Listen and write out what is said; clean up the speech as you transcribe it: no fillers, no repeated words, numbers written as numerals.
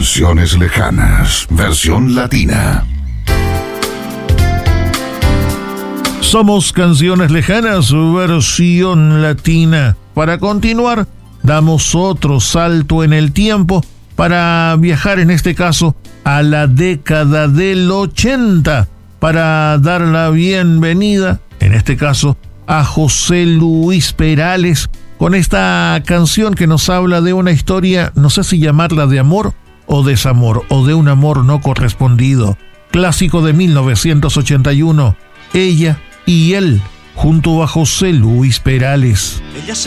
Canciones lejanas, versión latina. Somos Canciones Lejanas, versión latina. Para continuar, damos otro salto en el tiempo para viajar, en este caso, a la década del 80, para dar la bienvenida, en este caso, a José Luis Perales, con esta canción que nos habla de una historia, no sé si llamarla de amor o desamor, o de un amor no correspondido. Clásico de 1981, Ella y Él, junto a José Luis Perales.